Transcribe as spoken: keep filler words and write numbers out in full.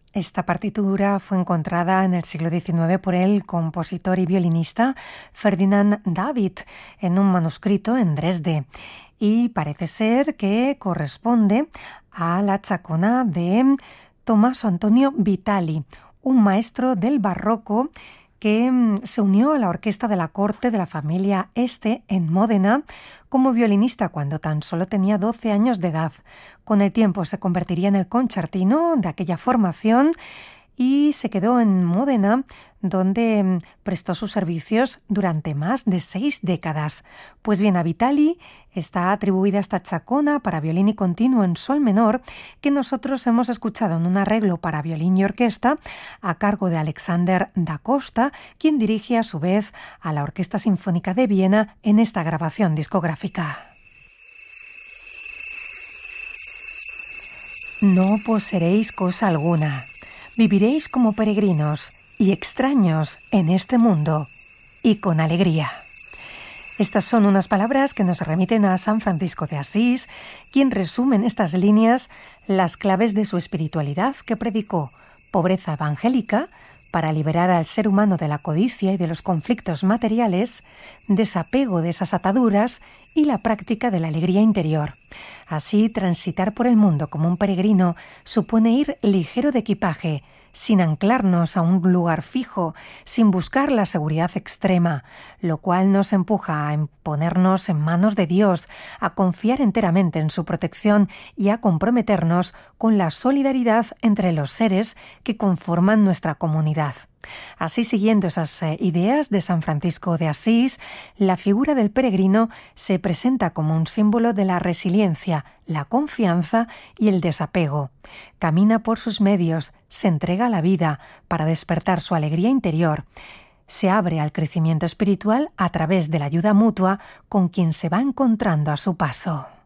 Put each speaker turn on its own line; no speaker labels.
Esta partitura fue encontrada en el siglo diecinueve por el compositor y violinista Ferdinand David en un manuscrito en Dresde y parece ser que corresponde a la chacona de Tommaso Antonio Vitali, un maestro del barroco que se unió a la orquesta de la corte de la familia Este en Módena como violinista cuando tan solo tenía doce años de edad. Con el tiempo se convertiría en el concertino de aquella formación y se quedó en Módena, donde prestó sus servicios durante más de seis décadas. Pues bien, a Vitali está atribuida esta chacona para violín y continuo en sol menor que nosotros hemos escuchado en un arreglo para violín y orquesta a cargo de Alexander da Costa, quien dirige a su vez a la Orquesta Sinfónica de Viena en esta grabación discográfica. No poseeréis cosa alguna. Viviréis como peregrinos y extraños en este mundo, y con alegría. Estas son unas palabras que nos remiten a San Francisco de Asís, quien resume en estas líneas las claves de su espiritualidad que predicó: pobreza evangélica para liberar al ser humano de la codicia y de los conflictos materiales, desapego de esas ataduras y la práctica de la alegría interior. Así, transitar por el mundo como un peregrino supone ir ligero de equipaje, sin anclarnos a un lugar fijo, sin buscar la seguridad extrema, lo cual nos empuja a ponernos en manos de Dios, a confiar enteramente en su protección y a comprometernos con la solidaridad entre los seres que conforman nuestra comunidad. Así, siguiendo esas eh, ideas de San Francisco de Asís, la figura del peregrino se presenta como un símbolo de la resiliencia, la confianza y el desapego. Camina por sus medios, se entrega a la vida para despertar su alegría interior. Se abre al crecimiento espiritual a través de la ayuda mutua con quien se va encontrando a su paso.